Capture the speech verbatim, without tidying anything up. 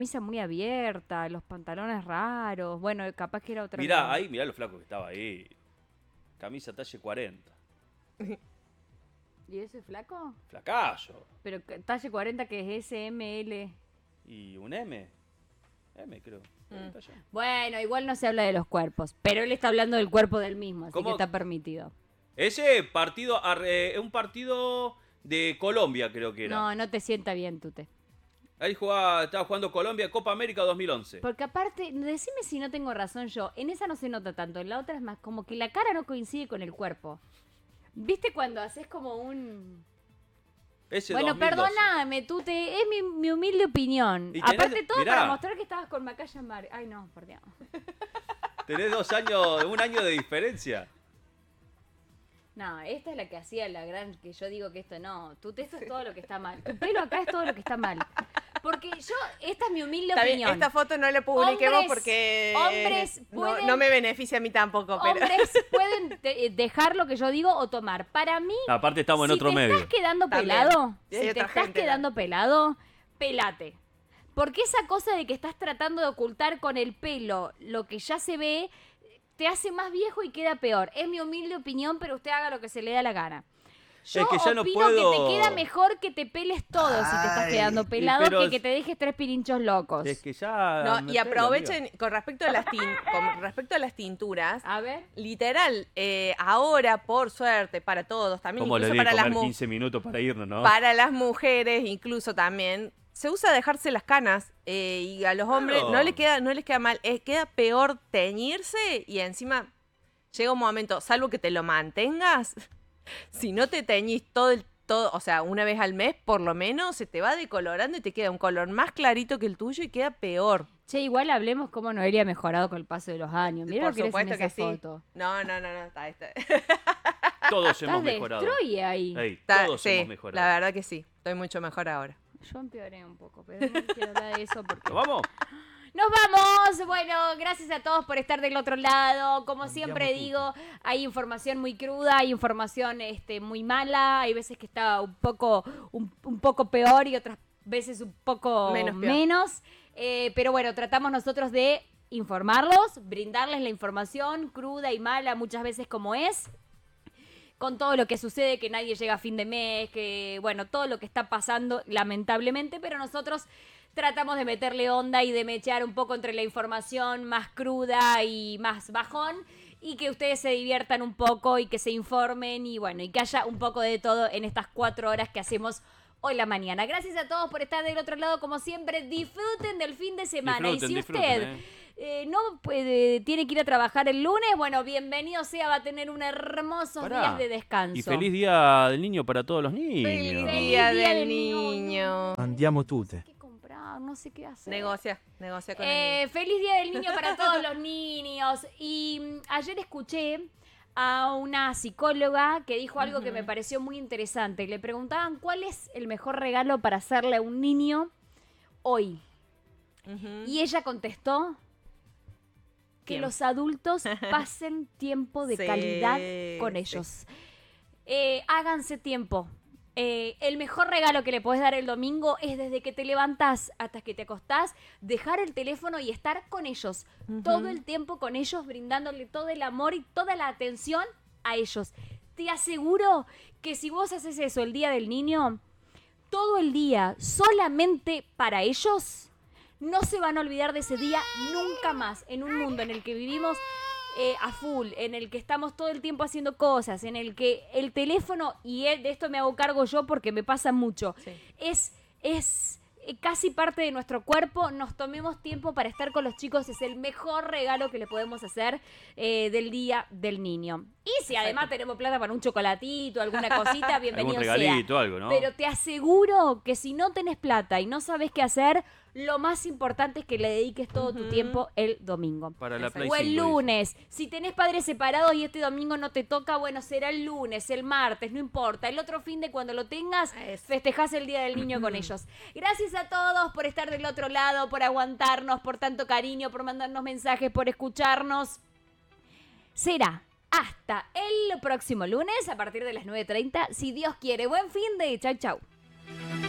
camisa muy abierta, los pantalones raros. Bueno, capaz que era otra. Mirá, cosa. ahí, mirá lo flaco que estaba ahí. Camisa talle cuarenta. ¿Y ese es flaco? Flacayo. Pero talle cuarenta que es S, M, L. Y un M. M, creo. Mm. Bueno, igual no se habla de los cuerpos, pero él está hablando del cuerpo del mismo, así ¿Cómo? que está permitido. Ese partido, es un partido de Colombia, creo que era. No, no te sienta bien, Tute. Ahí jugaba, estaba jugando Colombia, Copa América dos mil once. Porque aparte, decime si no tengo razón yo, en esa no se nota tanto, en la otra es más como que la cara no coincide con el cuerpo. ¿Viste cuando haces como un... Ese bueno, dos mil doce. perdóname, Tute, es mi, mi humilde opinión. Y tenés- Aparte todo mirá. para mostrar que estabas con Macaya Mar. Ay, no, por Dios. Tenés dos años, un año de diferencia. No, esta es la que hacía la gran, que yo digo que esto no. Tute, esto es todo lo que está mal. Tu pelo acá es todo lo que está mal. Porque yo, esta es mi humilde Está bien, opinión. esta foto no la publiquemos Hombres- porque hombres no, pueden- no me beneficia a mí tampoco. Pero... Hombres pueden de- dejar lo que yo digo o tomar. Para mí, Aparte estamos en si otro te medio. estás quedando También. pelado, Y si hay te otra estás gente, quedando pelado, pelate. Porque esa cosa de que estás tratando de ocultar con el pelo lo que ya se ve, te hace más viejo y queda peor. Es mi humilde opinión, pero usted haga lo que se le da la gana. Yo Es que ya no opino puedo- que te queda mejor que te peles todo si te estás Ay, quedando y pelado pero que es- que te dejes tres pirinchos locos. Es que ya... No, me y pelo, aprovechen, amiga. con respecto a las tin- con respecto a las tinturas, A ver. literal, eh, ahora, por suerte, para todos, también ¿Cómo le incluso di de para las, comer mu- quince minutos para irnos, no? para las mujeres, incluso también, se usa dejarse las canas eh, y a los hombres Claro. no les queda, no les queda mal, eh, queda peor teñirse y encima llega un momento, salvo que te lo mantengas, si no te teñís todo el todo, o sea, una vez al mes, por lo menos, se te va decolorando y te queda un color más clarito que el tuyo y queda peor. Che, igual hablemos cómo Noelia ha mejorado con el paso de los años. Mira Por lo que eres en supuesto esa que sí. foto. No, no, no, no, está, está. Todos Estás hemos mejorado. destroy ahí. Ey, está- todos sí, hemos mejorado. la verdad que sí, estoy mucho mejor ahora. Yo empeoré un poco, pero no quiero hablar de eso porque... ¿Nos vamos? ¡Nos vamos! Bueno, gracias a todos por estar del otro lado. Como siempre Andiamo digo, hay información muy cruda, hay información este, muy mala, hay veces que está un poco, un, un poco peor y otras veces un poco Menos menos. peor. Eh, pero bueno, tratamos nosotros de informarlos, brindarles la información cruda y mala muchas veces como es. Con todo lo que sucede, que nadie llega a fin de mes, que bueno, todo lo que está pasando lamentablemente, pero nosotros tratamos de meterle onda y de mechar un poco entre la información más cruda y más bajón y que ustedes se diviertan un poco y que se informen y bueno, y que haya un poco de todo en estas cuatro horas que hacemos hoy la mañana. Gracias a todos por estar del otro lado, como siempre, disfruten del fin de semana. Disfruten, y si disfruten, usted eh. eh, no puede, tiene que ir a trabajar el lunes, bueno, bienvenido sea, va a tener un hermosos Pará. días de descanso. Y feliz día del niño para todos los niños. Feliz Feliz día día del del niño. niño. Andiamo tutte. ¿Qué comprar? No sé qué hacer. Negocia, negocia con el Eh, niño. feliz día del niño para todos los niños. Y mm, ayer escuché a una psicóloga que dijo algo que me pareció muy interesante. Le preguntaban cuál es el mejor regalo para hacerle a un niño hoy. Ujú. Y ella contestó que Tiempo. los adultos pasen tiempo de Sí, calidad con sí. ellos. Eh, háganse tiempo. Eh, el mejor regalo que le podés dar el domingo es desde que te levantás hasta que te acostás, dejar el teléfono y estar con ellos. Todo el tiempo con ellos, brindándole todo el amor y toda la atención a ellos. Te aseguro que si vos haces eso el día del niño, todo el día solamente para ellos, no se van a olvidar de ese día nunca más. En un mundo en el que vivimos eh, a full, en el que estamos todo el tiempo haciendo cosas, en el que el teléfono, y de esto me hago cargo yo porque me pasa mucho, Sí. es, es eh, casi parte de nuestro cuerpo. Nos tomemos tiempo para estar con los chicos, es el mejor regalo que le podemos hacer eh, del día del niño. Y si además tenemos plata para un chocolatito, alguna cosita, bienvenido Algún sea. regalito, algo, ¿no? Pero te aseguro que si no tenés plata y no sabes qué hacer, lo más importante es que le dediques todo tu tiempo el domingo. Para la Exacto. Play O el cinco, dice. lunes. Si tenés padres separados y este domingo no te toca, bueno, será el lunes, el martes, no importa. El otro fin de cuando lo tengas, Eso. festejás el Día del Niño con ellos. Gracias a todos por estar del otro lado, por aguantarnos, por tanto cariño, por mandarnos mensajes, por escucharnos. Será hasta el próximo lunes a partir de las nueve treinta, si Dios quiere. Buen fin de. Chau, chau.